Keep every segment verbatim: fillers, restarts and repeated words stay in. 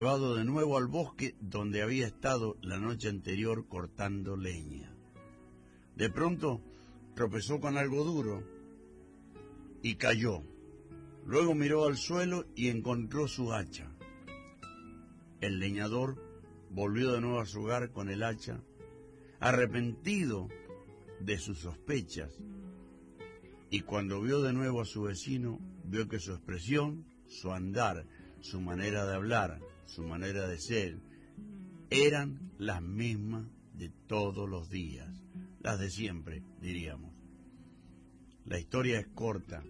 llevado de nuevo al bosque donde había estado la noche anterior cortando leña. De pronto tropezó con algo duro y cayó. Luego miró al suelo y encontró su hacha. El leñador volvió de nuevo a su hogar con el hacha, arrepentido de sus sospechas, y cuando vio de nuevo a su vecino, vio que su expresión, su andar, su manera de hablar, su manera de ser, eran las mismas de todos los días, las de siempre, diríamos. La historia es corta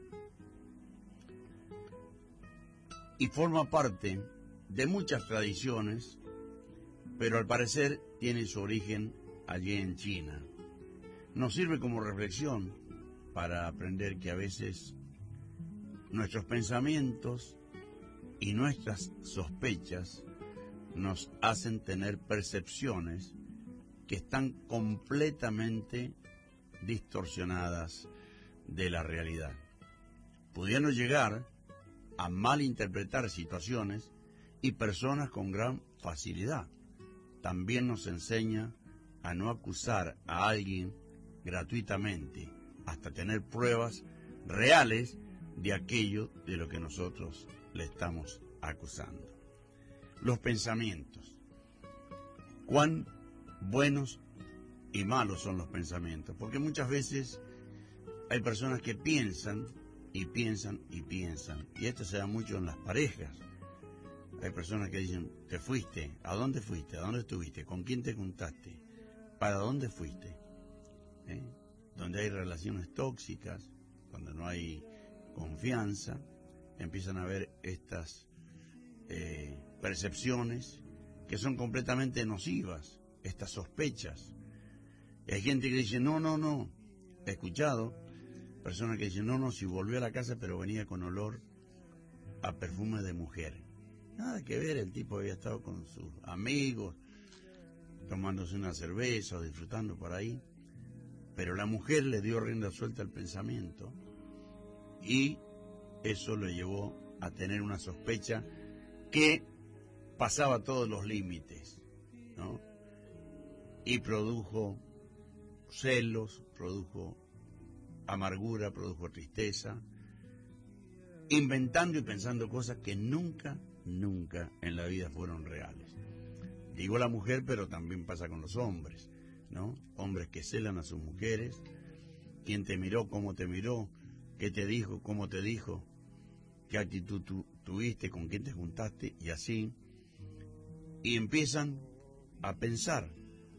y forma parte de muchas tradiciones, pero al parecer tiene su origen allí en China. Nos sirve como reflexión para aprender que a veces nuestros pensamientos y nuestras sospechas nos hacen tener percepciones que están completamente distorsionadas de la realidad, pudiendo llegar a malinterpretar situaciones y personas con gran facilidad. También nos enseña a no acusar a alguien gratuitamente, hasta tener pruebas reales de aquello de lo que nosotros le estamos acusando. Los pensamientos. Cuán buenos y malos son los pensamientos, porque muchas veces hay personas que piensan y piensan y piensan, y esto se da mucho en las parejas. Hay personas que dicen, te fuiste, ¿a dónde fuiste? ¿A dónde estuviste? ¿Con quién te juntaste? ¿Para dónde fuiste? ¿Eh? Donde hay relaciones tóxicas, cuando no hay confianza, empiezan a haber estas eh, percepciones que son completamente nocivas, estas sospechas. Y hay gente que dice, no, no, no, he escuchado personas que dicen, no, no, si volvió a la casa pero venía con olor a perfume de mujer. Nada que ver, el tipo había estado con sus amigos, tomándose una cerveza o disfrutando por ahí, pero la mujer le dio rienda suelta al pensamiento y eso lo llevó a tener una sospecha que pasaba todos los límites, ¿no? Y produjo celos, produjo amargura, produjo tristeza, inventando y pensando cosas que nunca, nunca en la vida fueron reales. Digo la mujer, pero también pasa con los hombres, ¿no? Hombres que celan a sus mujeres, quién te miró, cómo te miró, qué te dijo, cómo te dijo, qué actitud tu, tuviste, con quién te juntaste, y así, y empiezan a pensar,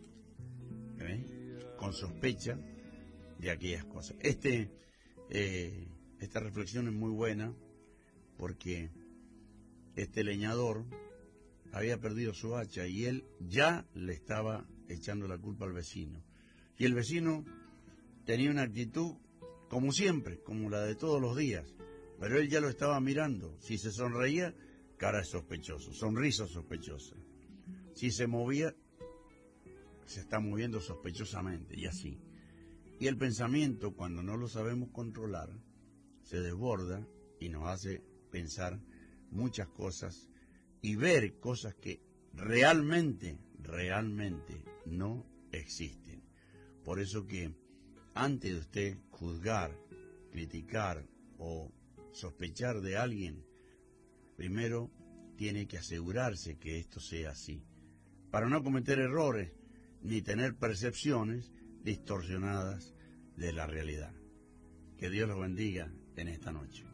¿eh? Con sospecha de aquellas cosas. Este, eh, esta reflexión es muy buena porque este leñador había perdido su hacha y él ya le estaba echando la culpa al vecino. Y el vecino tenía una actitud como siempre, como la de todos los días, pero él ya lo estaba mirando. Si se sonreía, cara de sospechoso, sonrisa sospechosa. Si se movía, se está moviendo sospechosamente, y así. Y el pensamiento, cuando no lo sabemos controlar, se desborda y nos hace pensar muchas cosas y ver cosas que realmente, realmente no existen. Por eso que antes de usted juzgar, criticar o sospechar de alguien, primero tiene que asegurarse que esto sea así, para no cometer errores ni tener percepciones distorsionadas de la realidad. Que Dios los bendiga en esta noche.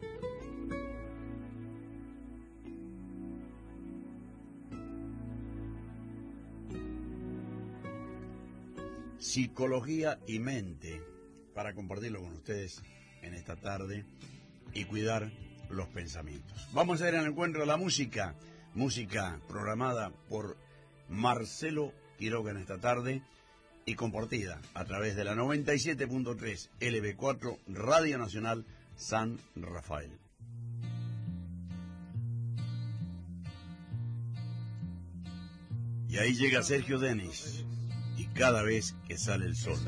Psicología y mente, para compartirlo con ustedes en esta tarde y cuidar los pensamientos. Vamos a ir al encuentro de la música, música programada por Marcelo Quiroga en esta tarde y compartida a través de la noventa y siete punto tres L B cuatro Radio Nacional San Rafael. Y ahí llega Sergio Denis y cada vez que sale el sol.